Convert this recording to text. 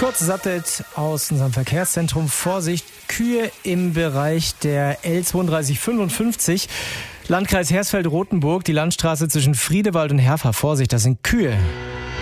Kurzes Update aus unserem Verkehrszentrum. Vorsicht, Kühe im Bereich der L3255, Landkreis Hersfeld-Rotenburg, die Landstraße zwischen Friedewald und Herfa. Vorsicht, das sind Kühe.